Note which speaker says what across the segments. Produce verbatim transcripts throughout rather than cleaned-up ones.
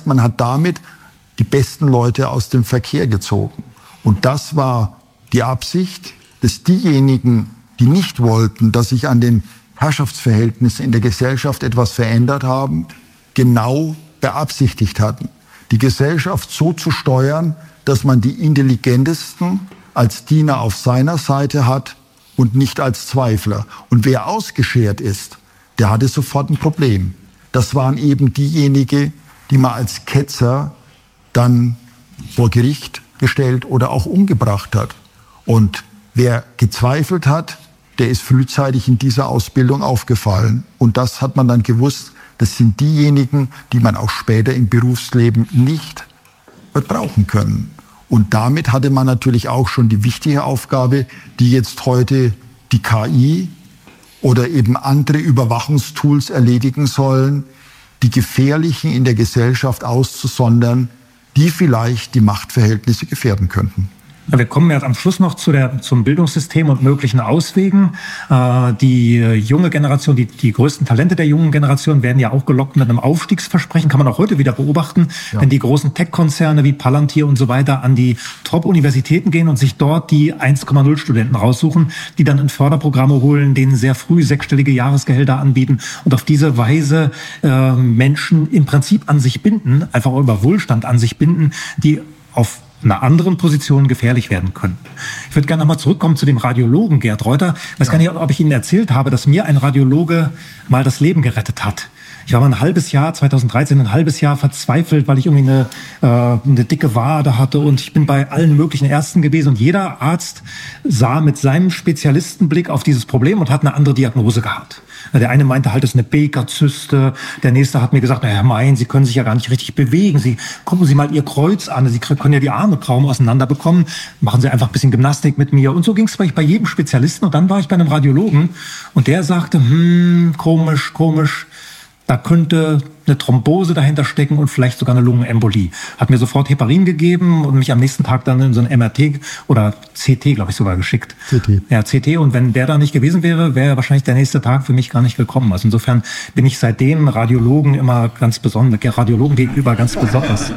Speaker 1: heißt, man hat damit die besten Leute aus dem Verkehr gezogen. Und das war die Absicht, dass diejenigen, die nicht wollten, dass sich an den Herrschaftsverhältnissen in der Gesellschaft etwas verändert haben, genau beabsichtigt hatten, die Gesellschaft so zu steuern, dass man die Intelligentesten als Diener auf seiner Seite hat und nicht als Zweifler. Und wer ausgeschert ist, der hatte sofort ein Problem. Das waren eben diejenigen, die man als Ketzer dann vor Gericht gestellt oder auch umgebracht hat. Und wer gezweifelt hat, der ist frühzeitig in dieser Ausbildung aufgefallen. Und das hat man dann gewusst, das sind diejenigen, die man auch später im Berufsleben nicht wird brauchen können. Und damit hatte man natürlich auch schon die wichtige Aufgabe, die jetzt heute die K I oder eben andere Überwachungstools erledigen sollen, die Gefährlichen in der Gesellschaft auszusondern, die vielleicht die Machtverhältnisse gefährden könnten.
Speaker 2: Wir kommen jetzt am Schluss noch zu der, zum Bildungssystem und möglichen Auswegen. Äh, die junge Generation, die, die größten Talente der jungen Generation werden ja auch gelockt mit einem Aufstiegsversprechen. Kann man auch heute wieder beobachten, ja. Wenn die großen Tech-Konzerne wie Palantir und so weiter an die Top-Universitäten gehen und sich dort die eins Komma null Studenten raussuchen, die dann in Förderprogramme holen, denen sehr früh sechsstellige Jahresgehälter anbieten und auf diese Weise äh, Menschen im Prinzip an sich binden, einfach auch über Wohlstand an sich binden, die auf einer anderen Position gefährlich werden können. Ich würde gerne nochmal zurückkommen zu dem Radiologen Gerd Reuter. Ich weiß gar nicht, ob ich Ihnen erzählt habe, dass mir ein Radiologe mal das Leben gerettet hat. Ich war mal ein halbes Jahr, zweitausenddreizehn, ein halbes Jahr verzweifelt, weil ich irgendwie eine, äh, eine dicke Wade hatte und ich bin bei allen möglichen Ärzten gewesen und jeder Arzt sah mit seinem Spezialistenblick auf dieses Problem und hat eine andere Diagnose gehabt. Der eine meinte halt, es ist eine Baker-Zyste. Der nächste hat mir gesagt, na Herr Mein, Sie können sich ja gar nicht richtig bewegen. Sie, gucken Sie mal Ihr Kreuz an. Sie können ja die Arme kaum auseinander bekommen. Machen Sie einfach ein bisschen Gymnastik mit mir. Und so ging es bei jedem Spezialisten. Und dann war ich bei einem Radiologen und der sagte, hm, komisch, komisch. Da könnte eine Thrombose dahinter stecken und vielleicht sogar eine Lungenembolie. Hat mir sofort Heparin gegeben und mich am nächsten Tag dann in so ein M R T oder C T, glaube ich, sogar geschickt. C T. Ja, C T. Und wenn der da nicht gewesen wäre, wäre wahrscheinlich der nächste Tag für mich gar nicht gekommen. Also insofern bin ich seitdem Radiologen immer ganz besonders, Radiologen gegenüber ganz besonders.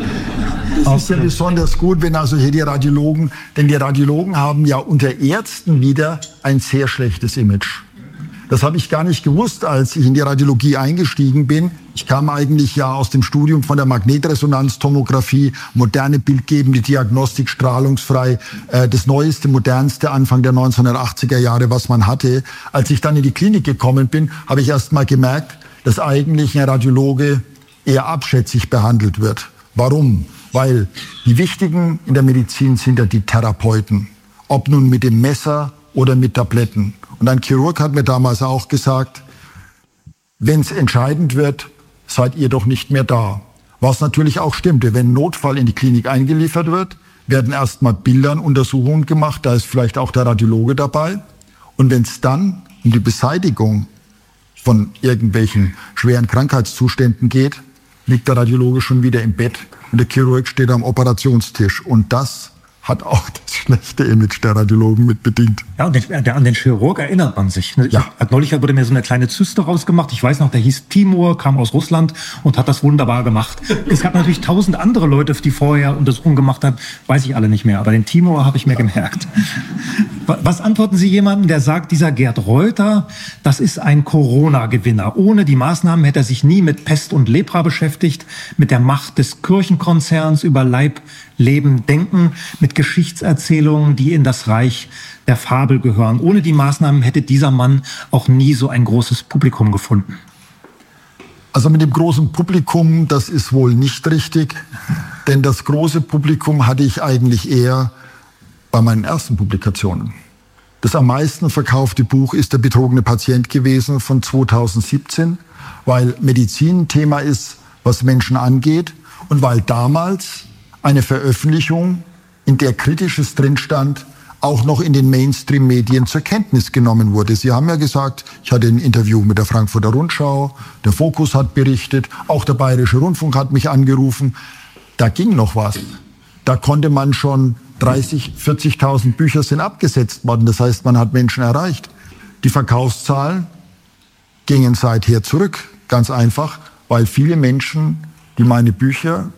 Speaker 1: Es ist ja besonders gut, wenn also hier die Radiologen, denn die Radiologen haben ja unter Ärzten wieder ein sehr schlechtes Image. Das habe ich gar nicht gewusst, als ich in die Radiologie eingestiegen bin. Ich kam eigentlich ja aus dem Studium von der Magnetresonanztomographie, moderne bildgebende Diagnostik, strahlungsfrei, äh, das neueste, modernste Anfang der neunzehnhundertachtziger Jahre, was man hatte. Als ich dann in die Klinik gekommen bin, habe ich erst mal gemerkt, dass eigentlich ein Radiologe eher abschätzig behandelt wird. Warum? Weil die Wichtigen in der Medizin sind ja die Therapeuten. Ob nun mit dem Messer oder mit Tabletten. Und ein Chirurg hat mir damals auch gesagt, wenn es entscheidend wird, seid ihr doch nicht mehr da. Was natürlich auch stimmte. Wenn ein Notfall in die Klinik eingeliefert wird, werden erstmal Bildern-Untersuchungen gemacht, da ist vielleicht auch der Radiologe dabei. Und wenn es dann um die Beseitigung von irgendwelchen schweren Krankheitszuständen geht, liegt der Radiologe schon wieder im Bett und der Chirurg steht am Operationstisch. Und das hat auch das schlechte Image der Radiologen mit bedient.
Speaker 2: Ja, und den, der, an den Chirurg erinnert man sich.
Speaker 1: Ja.
Speaker 2: Ich, neulich wurde mir so eine kleine Zyste rausgemacht. Ich weiß noch, der hieß Timur, kam aus Russland und hat das wunderbar gemacht. Es gab natürlich tausend andere Leute, die vorher Untersuchungen gemacht haben. Weiß ich alle nicht mehr, aber den Timur habe ich mir gemerkt. Was antworten Sie jemandem, der sagt, dieser Gerd Reuter, das ist ein Corona-Gewinner. Ohne die Maßnahmen hätte er sich nie mit Pest und Lepra beschäftigt, mit der Macht des Kirchenkonzerns über Leib, Leben, Denken, mit Geschichtserzählungen, die in das Reich der Fabel gehören. Ohne die Maßnahmen hätte dieser Mann auch nie so ein großes Publikum gefunden.
Speaker 1: Also mit dem großen Publikum, das ist wohl nicht richtig, denn das große Publikum hatte ich eigentlich eher bei meinen ersten Publikationen. Das am meisten verkaufte Buch ist Der betrogene Patient gewesen von zweitausendsiebzehn, weil Medizin ein Thema ist, was Menschen angeht und weil damals eine Veröffentlichung, in der Kritisches drin stand, auch noch in den Mainstream-Medien zur Kenntnis genommen wurde. Sie haben ja gesagt, ich hatte ein Interview mit der Frankfurter Rundschau, der Fokus hat berichtet, auch der Bayerische Rundfunk hat mich angerufen. Da ging noch was. Da konnte man schon dreißig, vierzigtausend Bücher sind abgesetzt worden. Das heißt, man hat Menschen erreicht. Die Verkaufszahlen gingen seither zurück. Ganz einfach, weil viele Menschen, die meine Bücher